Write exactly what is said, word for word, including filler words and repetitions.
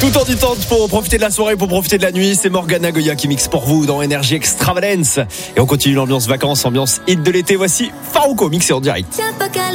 Tout en du temps pour profiter de la soirée, pour profiter de la nuit. C'est Morgana Goya qui mixe pour vous dans Énergie Extravagance. Et on continue l'ambiance vacances, ambiance hit de l'été. Voici Farouko mixé en direct.